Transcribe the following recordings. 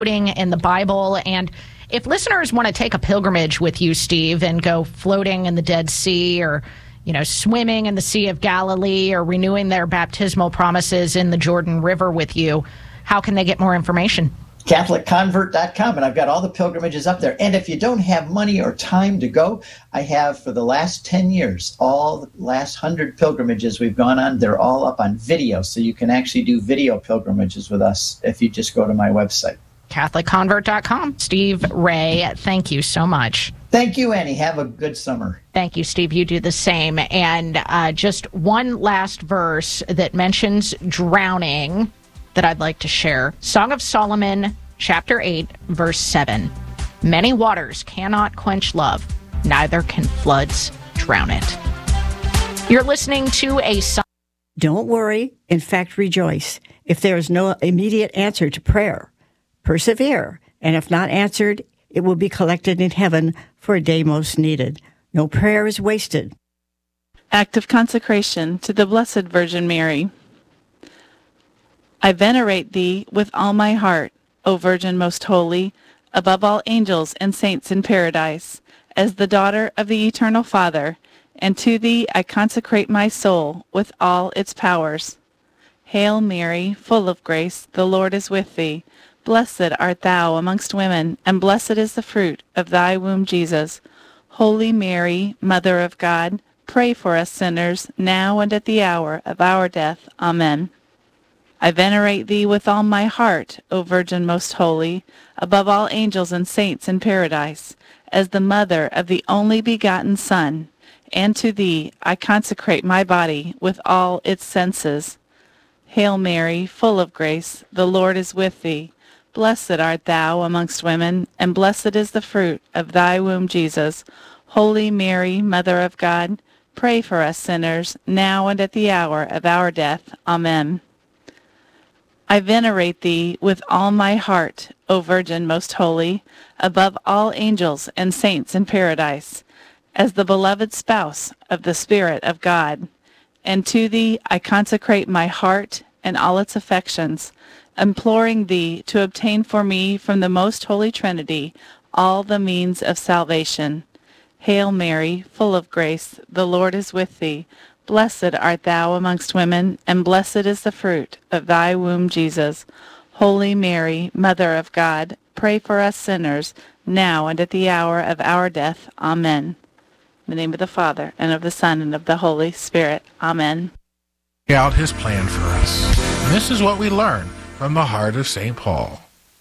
in the Bible. And if listeners want to take a pilgrimage with you, Steve, and go floating in the Dead Sea or, swimming in the Sea of Galilee or renewing their baptismal promises in the Jordan River with you, how can they get more information? CatholicConvert.com, and I've got all the pilgrimages up there. And if you don't have money or time to go, I have for the last 10 years, all the last 100 pilgrimages we've gone on, they're all up on video. So you can actually do video pilgrimages with us if you just go to my website. CatholicConvert.com. Steve Ray, thank you so much. Thank you, Annie. Have a good summer. Thank you, Steve. You do the same. And just one last verse that mentions drowning that I'd like to share. Song of Solomon, chapter 8, verse 7. Many waters cannot quench love, neither can floods drown it. You're listening to a song. Don't worry. In fact, rejoice. If there is no immediate answer to prayer, persevere, and if not answered, it will be collected in heaven for a day most needed. No prayer is wasted. Act of consecration to the Blessed Virgin Mary. I venerate thee with all my heart, O Virgin most holy, above all angels and saints in paradise, as the daughter of the Eternal Father, and to thee I consecrate my soul with all its powers. Hail Mary, full of grace, the Lord is with thee. Blessed art thou amongst women, and blessed is the fruit of thy womb, Jesus. Holy Mary, Mother of God, pray for us sinners, now and at the hour of our death. Amen. I venerate thee with all my heart, O Virgin most holy, above all angels and saints in paradise, as the mother of the only begotten Son, and to thee I consecrate my body with all its senses. Hail Mary, full of grace, the Lord is with thee. Blessed art thou amongst women, and blessed is the fruit of thy womb, Jesus. Holy Mary, Mother of God, pray for us sinners, now and at the hour of our death. Amen. I venerate thee with all my heart, O Virgin most holy, above all angels and saints in paradise, as the beloved spouse of the Spirit of God. And to thee I consecrate my heart and all its affections, imploring thee to obtain for me from the most holy Trinity all the means of salvation. Hail Mary, full of grace, the Lord is with thee. Blessed art thou amongst women, and blessed is the fruit of thy womb, Jesus. Holy Mary, Mother of God, pray for us sinners, now and at the hour of our death. Amen. In the name of the Father, and of the Son, and of the Holy Spirit. Amen. Out his plan for us. And this is what we learn from the heart of St. Paul.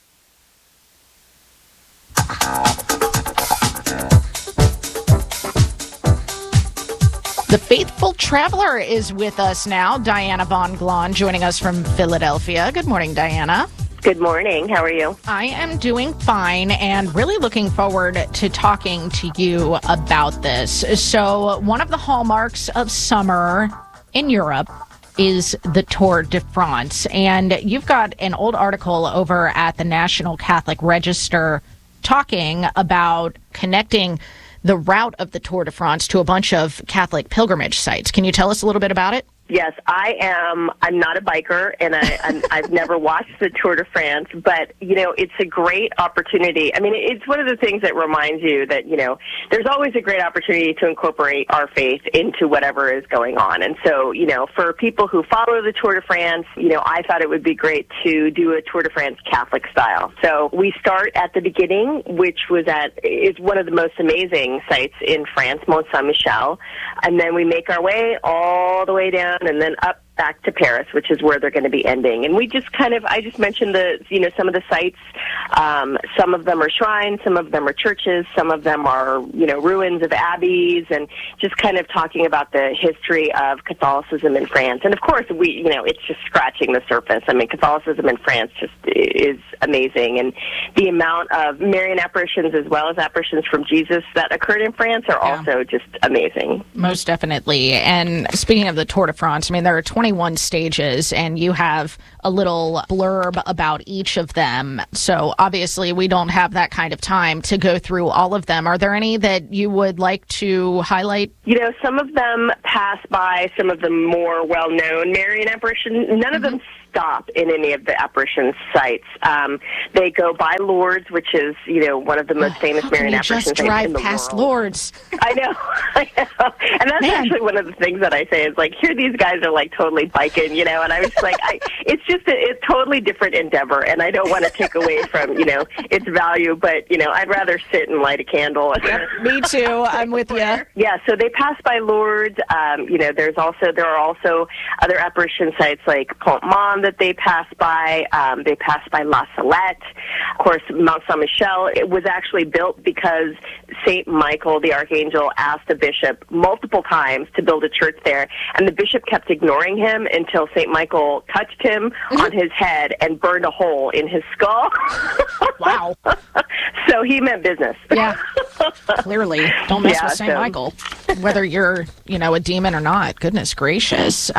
The faithful traveler is with us now, Diana Von Glahn, joining us from Philadelphia. Good morning, Diana. Good morning. How are you? I am doing fine and really looking forward to talking to you about this. So, one of the hallmarks of summer in Europe is the Tour de France. And you've got an old article over at the National Catholic Register talking about connecting the route of the Tour de France to a bunch of Catholic pilgrimage sites. Can you tell us a little bit about it? Yes, I'm not a biker, and I've never watched the Tour de France, but, it's a great opportunity. I mean, it's one of the things that reminds you that, there's always a great opportunity to incorporate our faith into whatever is going on. And so, for people who follow the Tour de France, I thought it would be great to do a Tour de France Catholic style. So we start at the beginning, which is one of the most amazing sites in France, Mont Saint-Michel, and then we make our way all the way down and then up back to Paris, which is where they're going to be ending. And we just I just mentioned some of the sites. Some of them are shrines, some of them are churches, some of them are, ruins of abbeys, and just kind of talking about the history of Catholicism in France. And of course, it's just scratching the surface. I mean, Catholicism in France just is amazing. And the amount of Marian apparitions as well as apparitions from Jesus that occurred in France are also just amazing. Most definitely. And speaking of the Tour de France, I mean, there are 21 stages, and you have a little blurb about each of them. So obviously, we don't have that kind of time to go through all of them. Are there any that you would like to highlight? Some of them pass by some of the more well-known Marian apparitions. None of them stop in any of the apparition sites. They go by Lourdes, which is, one of the most famous Marian apparition sites in the world. Just drive past Lourdes. I know. And that's actually one of the things that I say is, like, here these guys are, like, totally biking, and I was like, it's just a totally different endeavor, and I don't want to take away from, its value, but, I'd rather sit and light a candle. Me too. I'm with you. Yeah, so they pass by Lourdes. There are also other apparition sites like Pont-Mont that they pass by. They pass by La Salette. Of course, Mount Saint-Michel. It was actually built because St. Michael, the archangel, asked the bishop multiple times to build a church there, and the bishop kept ignoring him until St. Michael touched him on his head and burned a hole in his skull. Wow. So he meant business. Yeah. Clearly. Don't mess with St. Michael, whether you're, a demon or not. Goodness gracious.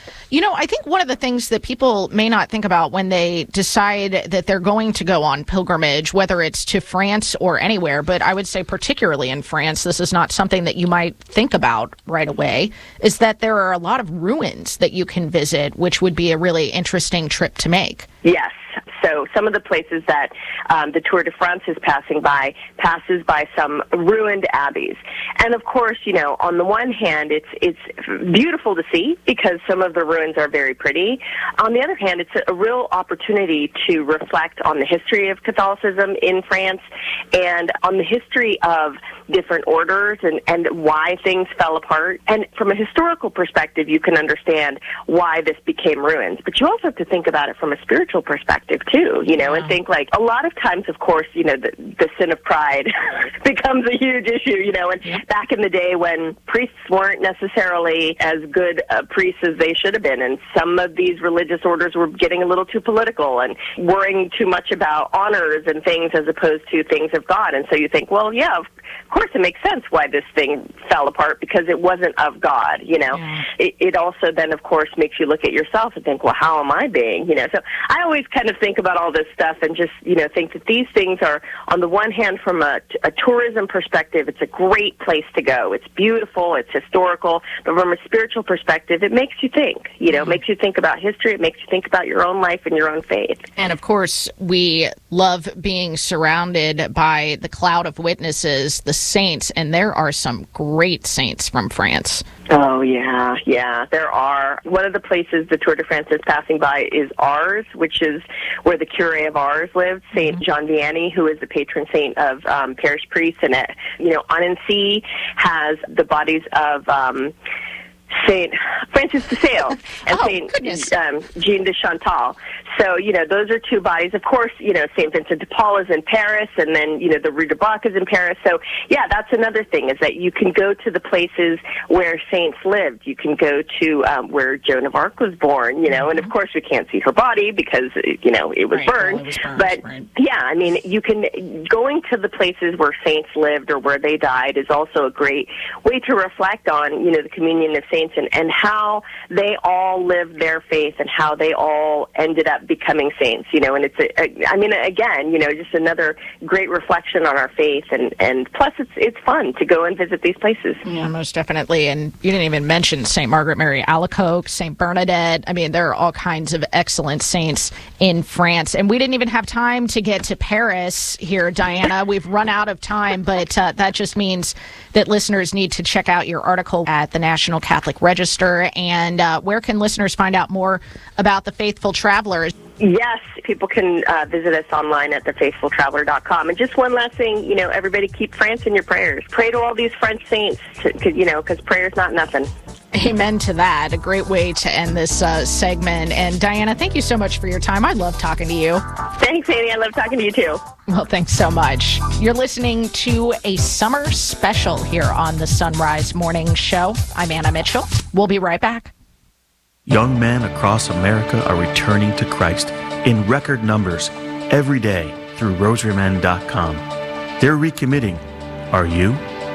I think one of the things that people may not think about when they decide that they're going to go on pilgrimage, whether it's to France or anywhere, but I would say particularly in France, this is not something that you might think about right away, is that there are a lot of ruins that you can visit, which would be a really interesting trip to make. Yes. So some of the places that the Tour de France is passes by some ruined abbeys. And of course, on the one hand, it's beautiful to see because some of the ruins are very pretty. On the other hand, it's a real opportunity to reflect on the history of Catholicism in France and on the history of different orders and why things fell apart. And from a historical perspective, you can understand why this became ruins. But you also have to think about it from a spiritual perspective, too, and think, like, a lot of times, of course, the sin of pride becomes a huge issue, and back in the day when priests weren't necessarily as good priests as they should have been, and some of these religious orders were getting a little too political and worrying too much about honors and things as opposed to things of God. And so you think, well, yeah, of course it makes sense why this thing fell apart because it wasn't of God, It also then, of course, makes you look at yourself and think, well, how am I being, So I always kind of think about all this stuff and just, think that these things are, on the one hand, from a tourism perspective, it's a great place to go. It's beautiful, it's historical, but from a spiritual perspective, it makes you think, it makes you think about history, it makes you think about your own life and your own faith. And of course, we love being surrounded by the cloud of witnesses, the saints, and there are some great saints from France. Oh, yeah, there are. One of the places the Tour de France is passing by is Ars, which is where the Curé of Ars lived, Saint Jean Vianney, who is the patron saint of parish priests. And, Annecy has the bodies of Saint Francis de Sales and Saint Jean de Chantal. So, those are two bodies. Of course, Saint Vincent de Paul is in Paris, and then, the Rue de Bac is in Paris. So, yeah, that's another thing, is that you can go to the places where saints lived. You can go to where Joan of Arc was born, and of course we can't see her body because, it was burned. But, yeah, I mean, going to the places where saints lived or where they died is also a great way to reflect on, the communion of saints and how they all lived their faith and how they all ended up becoming saints, and it's, again, just another great reflection on our faith, and plus it's fun to go and visit these places. Yeah, most definitely. And you didn't even mention St. Margaret Mary Alacoque, St. Bernadette. I mean, there are all kinds of excellent saints in France. And we didn't even have time to get to Paris here, Diana. We've run out of time, but that just means that listeners need to check out your article at the National Catholic Register. And where can listeners find out more about the Faithful Travelers? Yes, people can visit us online at thefaithfultraveler.com. And just one last thing, everybody keep France in your prayers. Pray to all these French saints, because prayer's not nothing. Amen to that. A great way to end this segment. And Diana, thank you so much for your time. I love talking to you. Thanks, Annie. I love talking to you, too. Well, thanks so much. You're listening to a summer special here on the Sunrise Morning Show. I'm Anna Mitchell. We'll be right back. Young men across America are returning to Christ in record numbers every day through rosarymen.com. They're recommitting. Are you?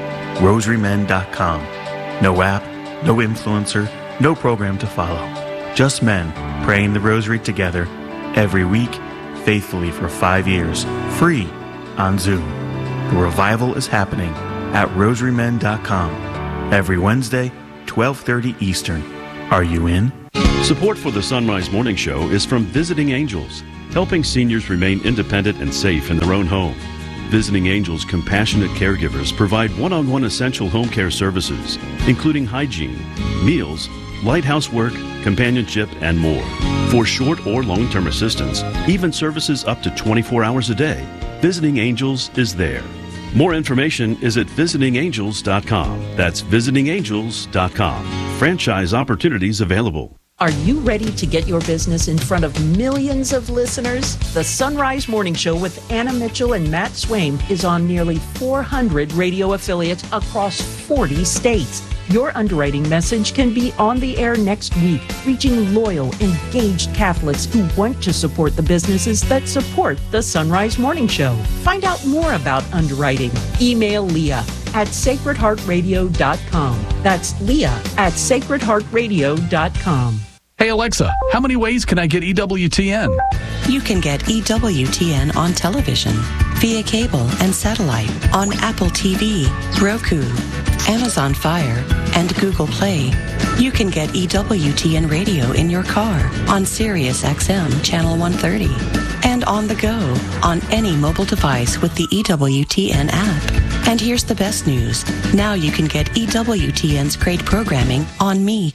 rosarymen.com. No app, no influencer, no program to follow. Just men praying the rosary together every week, faithfully for 5 years, free on Zoom. The revival is happening at rosarymen.com every Wednesday, 12:30 Eastern. Are you in? Support for the Sunrise Morning Show is from Visiting Angels, helping seniors remain independent and safe in their own home. Visiting Angels compassionate caregivers provide one-on-one essential home care services, including hygiene, meals, light housework, companionship, and more. For short or long-term assistance, even services up to 24 hours a day, Visiting Angels is there. More information is at visitingangels.com. That's visitingangels.com. Franchise opportunities available. Are you ready to get your business in front of millions of listeners? The Sunrise Morning Show with Anna Mitchell and Matt Swaim is on nearly 400 radio affiliates across 40 states. Your underwriting message can be on the air next week, reaching loyal, engaged Catholics who want to support the businesses that support the Sunrise Morning Show. Find out more about underwriting. Email Leah at sacredheartradio.com. That's Leah at sacredheartradio.com. Hey Alexa, how many ways can I get EWTN? You can get EWTN on television, via cable and satellite, on Apple TV, Roku, Amazon Fire, and Google Play. You can get EWTN radio in your car on Sirius XM Channel 130 and on the go on any mobile device with the EWTN app. And here's the best news. Now you can get EWTN's great programming on Me.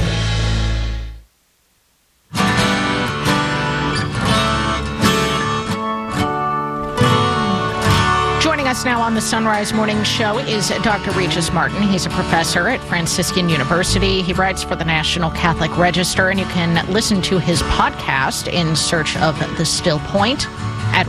Us now on the Sunrise Morning Show is Dr. Regis Martin. He's a professor at Franciscan University. He writes for the National Catholic Register, and you can listen to his podcast in search of The Still Point at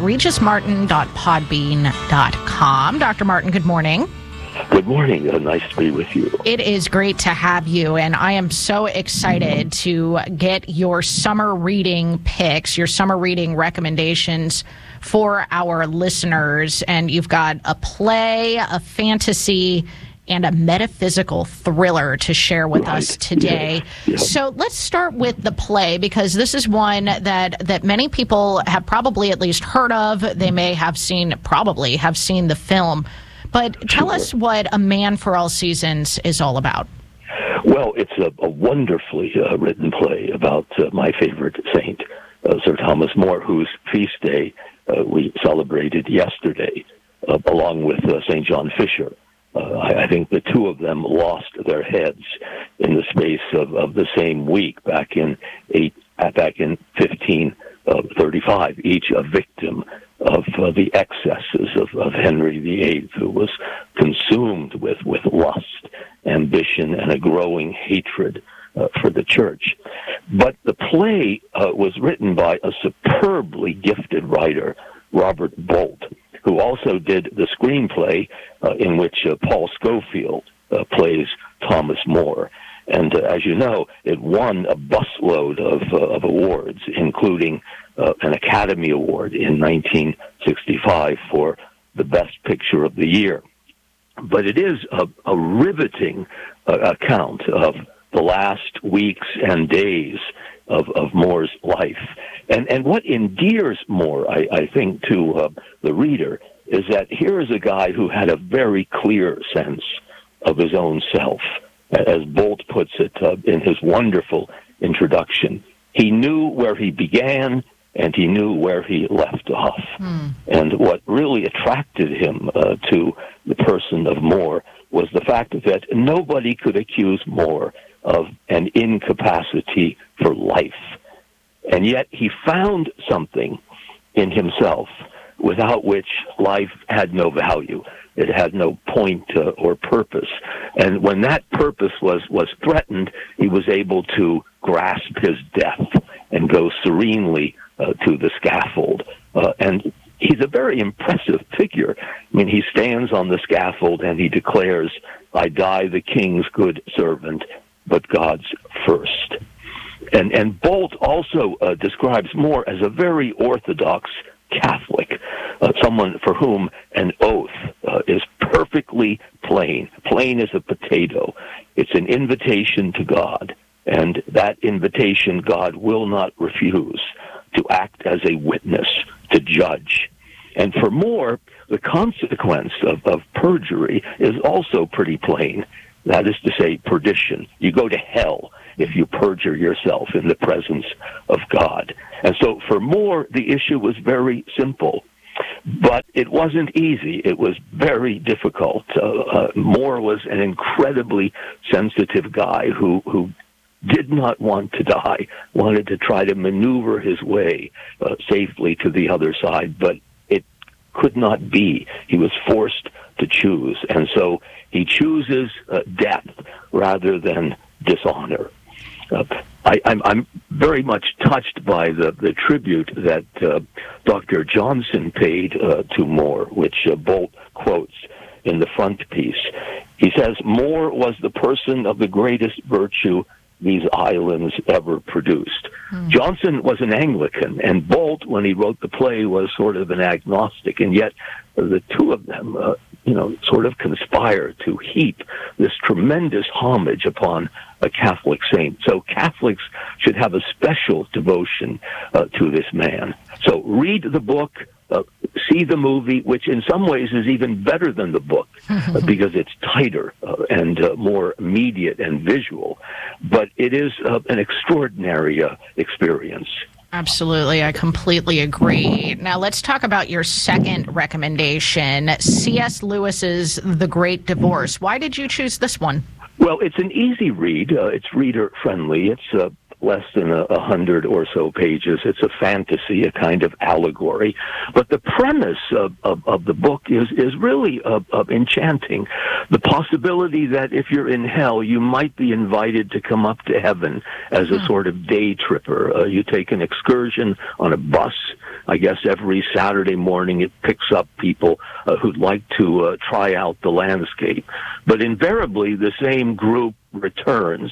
regismartin.podbean.com. Dr. Martin, good morning. Good morning. Nice to be with you. It is great to have you, and I am so excited to get your summer reading picks, your summer reading recommendations for our listeners. And you've got a play, a fantasy, and a metaphysical thriller to share with us today. Yes. So let's start with the play, because this is one that many people have probably at least heard of. They may have probably have seen the film. But tell us what A Man for All Seasons is all about. Well, it's a wonderfully written play about my favorite saint, Sir Thomas More, whose feast day we celebrated yesterday, along with St. John Fisher. I think the two of them lost their heads in the space of the same week back in 1535, each a victim of the excesses of Henry VIII, who was consumed with lust, ambition, and a growing hatred for the church. But the play was written by a superbly gifted writer, Robert Bolt, who also did the screenplay in which Paul Scofield plays Thomas More. And as you know, it won a busload of awards, including an Academy Award in 1965 for the Best Picture of the Year. But it is a riveting account of the last weeks and days of More's life. And what endears More, I think, to the reader is that here is a guy who had a very clear sense of his own self. As Bolt puts it in his wonderful introduction, he knew where he began and he knew where he left off. And what really attracted him to the person of More was the fact that nobody could accuse More of an incapacity for life. And yet he found something in himself without which life had no value. It had no point or purpose. And when that purpose was threatened, he was able to grasp his death and go serenely to the scaffold. And he's a very impressive figure. I mean, he stands on the scaffold and he declares, "I die the king's good servant, but God's first." And Bolt also describes More as a very orthodox Catholic, someone for whom an oath is perfectly plain as a potato. It's an invitation to God, and that invitation God will not refuse, to act as a witness, to judge. And for More, the consequence of perjury is also pretty plain. That is to say, perdition. You go to hell. if you perjure yourself in the presence of God. And so for Moore, the issue was very simple. But it wasn't easy. It was very difficult. Moore was an incredibly sensitive guy who did not want to die, wanted to try to maneuver his way safely to the other side, but it could not be. He was forced to choose, and so he chooses death rather than dishonor. I'm very much touched by the tribute that Dr. Johnson paid to Moore, which Bolt quotes in the frontispiece. He says, "Moore was the person of the greatest virtue these islands ever produced." Johnson was an Anglican, and Bolt, when he wrote the play, was sort of an agnostic, and yet the two of them, sort of conspire to heap this tremendous homage upon a Catholic saint. So Catholics should have a special devotion to this man. So read the book, see the movie, which in some ways is even better than the book because it's tighter and more immediate and visual. But it is an extraordinary experience. Absolutely. I completely agree. Now, let's talk about your second recommendation, C.S. Lewis's The Great Divorce. Why did you choose this one? Well, it's an easy read. It's reader-friendly. It's less than 100 or so pages. It's a fantasy, a kind of allegory. But the premise of the book is really enchanting. The possibility that if you're in hell, you might be invited to come up to heaven as a sort of day tripper. You take an excursion on a bus. I guess every Saturday morning it picks up people who'd like to try out the landscape. But invariably, the same group returns,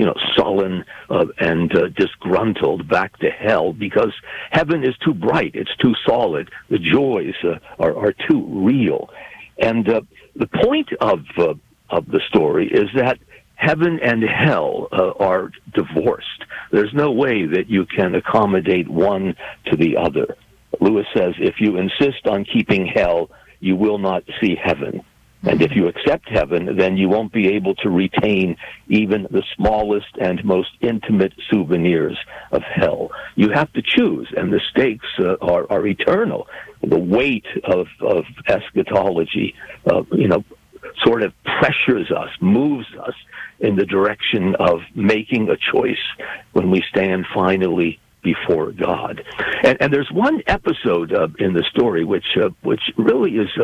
sullen and disgruntled back to hell because heaven is too bright, it's too solid, the joys are too real. And the point of the story is that heaven and hell are divorced. There's no way that you can accommodate one to the other. Lewis says, if you insist on keeping hell, you will not see heaven. And if you accept heaven, then you won't be able to retain even the smallest and most intimate souvenirs of hell. You have to choose, and the stakes are eternal. The weight of eschatology, sort of pressures us, moves us in the direction of making a choice when we stand finally before God. And there's one episode in the story which really is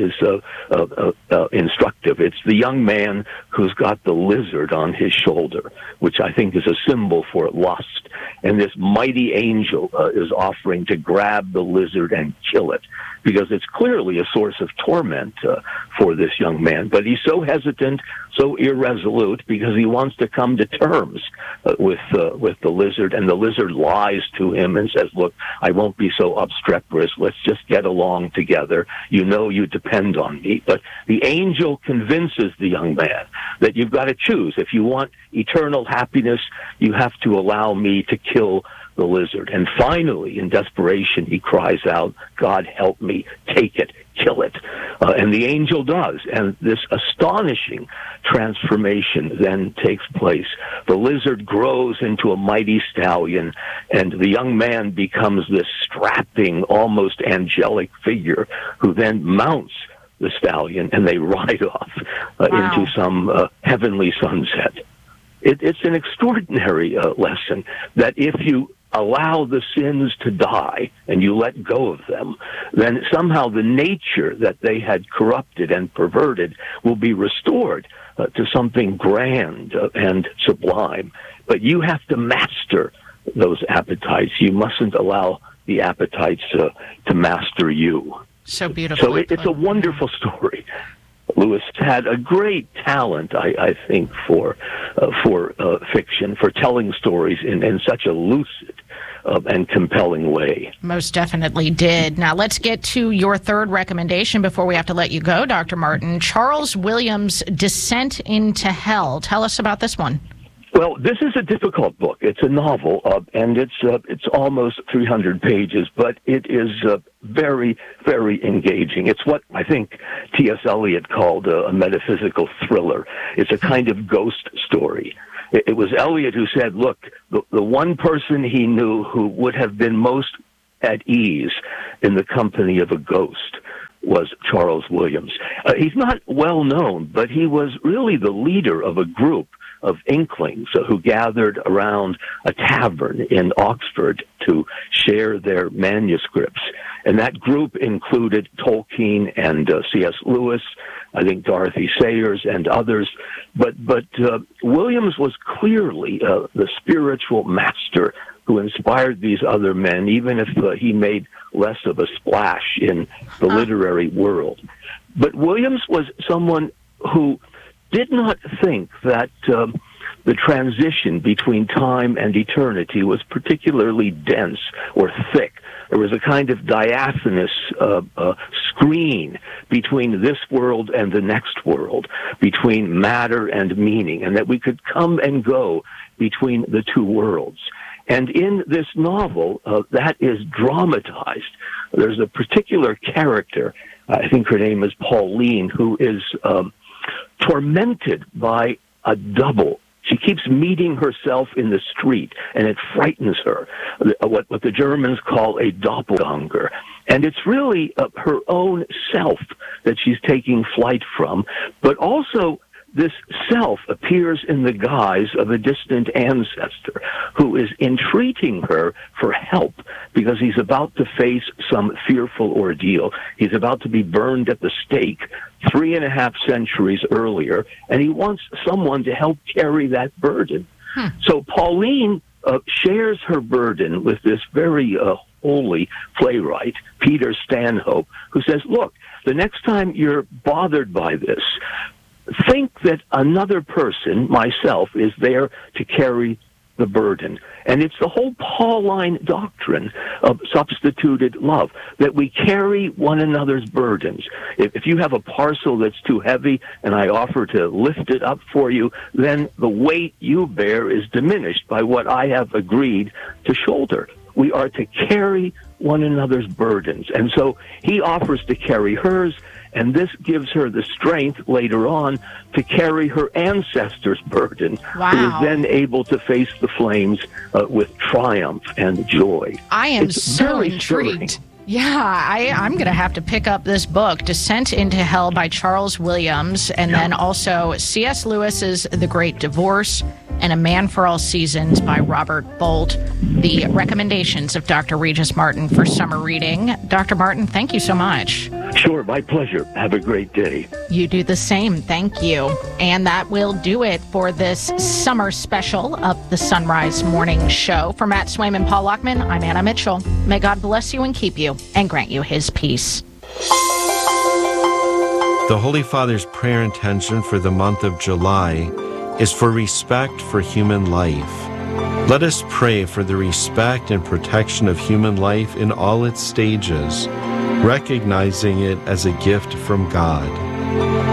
instructive. It's the young man who's got the lizard on his shoulder, which I think is a symbol for lust. And this mighty angel is offering to grab the lizard and kill it, because it's clearly a source of torment for this young man. But he's so hesitant, so irresolute, because he wants to come to terms with the lizard, and the lizard lies to him and says, look, I won't be so obstreperous. Let's just get along together. You depend on me. But the angel convinces the young man that you've got to choose. If you want eternal happiness, you have to allow me to kill the lizard. And finally, in desperation, he cries out, God, help me, take it, kill it. And the angel does. And this astonishing transformation then takes place. The lizard grows into a mighty stallion, and the young man becomes this strapping, almost angelic figure who then mounts the stallion, and they ride off into some heavenly sunset. It's an extraordinary lesson that if you allow the sins to die and you let go of them, then somehow the nature that they had corrupted and perverted will be restored to something grand and sublime. But you have to master those appetites. You mustn't allow the appetites to master you. So beautiful. So it's a wonderful story. Lewis had a great talent, I think, for fiction, for telling stories in such a lucid and compelling way. Most definitely did. Now, let's get to your third recommendation before we have to let you go, Dr. Martin. Charles Williams' Descent into Hell. Tell us about this one. Well, this is a difficult book. It's a novel, and it's almost 300 pages, but it is very, very engaging. It's what I think T.S. Eliot called a metaphysical thriller. It's a kind of ghost story. It was Eliot who said, look, the one person he knew who would have been most at ease in the company of a ghost was Charles Williams. He's not well known, but he was really the leader of a group of inklings who gathered around a tavern in Oxford to share their manuscripts. And that group included Tolkien and C.S. Lewis, I think Dorothy Sayers and others. But Williams was clearly the spiritual master who inspired these other men, even if he made less of a splash in the literary world. But Williams was someone who did not think that the transition between time and eternity was particularly dense or thick. There was a kind of diaphanous screen between this world and the next world, between matter and meaning, and that we could come and go between the two worlds. And in this novel, that is dramatized. There's a particular character, I think her name is Pauline, who is tormented by a double. She keeps meeting herself in the street, and it frightens her, what the Germans call a doppelganger. And it's really her own self that she's taking flight from, but also this self appears in the guise of a distant ancestor who is entreating her for help because he's about to face some fearful ordeal. He's about to be burned at the stake 3.5 centuries earlier, and he wants someone to help carry that burden. So Pauline shares her burden with this very holy playwright, Peter Stanhope, who says, look, the next time you're bothered by this, think that another person, myself, is there to carry the burden. And it's the whole Pauline doctrine of substituted love, that we carry one another's burdens. If you have a parcel that's too heavy and I offer to lift it up for you, then the weight you bear is diminished by what I have agreed to shoulder. We are to carry one another's burdens. And so he offers to carry hers, and this gives her the strength later on to carry her ancestors' burden, who is then able to face the flames with triumph and joy. I am so intrigued. Yeah, I'm going to have to pick up this book, Descent into Hell by Charles Williams, and then also C.S. Lewis's The Great Divorce and A Man for All Seasons by Robert Bolt, the recommendations of Dr. Regis Martin for summer reading. Dr. Martin, thank you so much. Sure, my pleasure. Have a great day. You do the same. Thank you. And that will do it for this summer special of the Sunrise Morning Show. For Matt Swaim and Paul Lockman, I'm Anna Mitchell. May God bless you and keep you and grant you his peace. The Holy Father's prayer intention for the month of July is for respect for human life. Let us pray for the respect and protection of human life in all its stages, recognizing it as a gift from God.